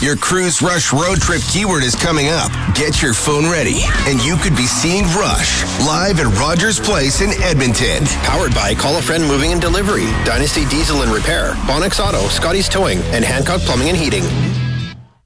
Your Cruise Rush road trip keyword is coming up. Get your phone ready, and you could be seeing Rush live at Rogers Place in Edmonton. Powered by Call a Friend Moving and Delivery, Dynasty Diesel and Repair, Bonix Auto, Scotty's Towing, and Hancock Plumbing and Heating.